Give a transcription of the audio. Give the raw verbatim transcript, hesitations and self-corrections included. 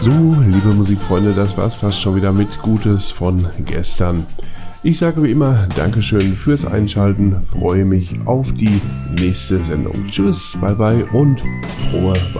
So, liebe Musikfreunde, das war's fast schon wieder mit Gutes von gestern. Ich sage wie immer Dankeschön fürs Einschalten, freue mich auf die nächste Sendung. Tschüss, bye bye und frohe Weihnachten.